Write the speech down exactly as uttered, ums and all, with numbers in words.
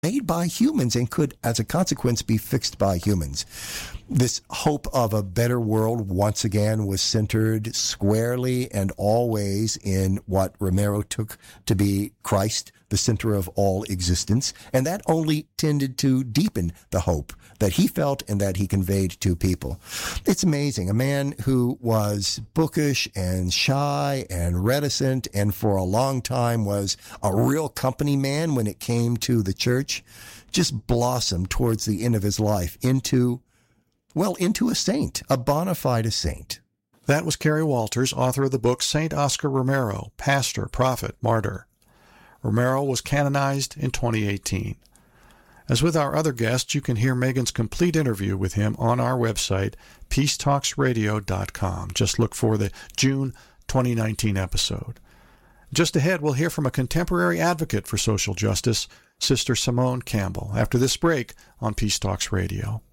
made by humans and could, as a consequence, be fixed by humans. This hope of a better world once again was centered squarely and always in what Romero took to be Christ, the center of all existence, and that only tended to deepen the hope that he felt and that he conveyed to people. It's amazing. A man who was bookish and shy and reticent and for a long time was a real company man when it came to the church, just blossomed towards the end of his life into, well, into a saint, a bona fide saint. That was Kerry Walters, author of the book Saint Oscar Romero, Pastor, Prophet, Martyr. Romero was canonized in twenty eighteen. As with our other guests, you can hear Megan's complete interview with him on our website, peace talks radio dot com. Just look for the June twenty nineteen episode. Just ahead, we'll hear from a contemporary advocate for social justice, Sister Simone Campbell, after this break on Peace Talks Radio.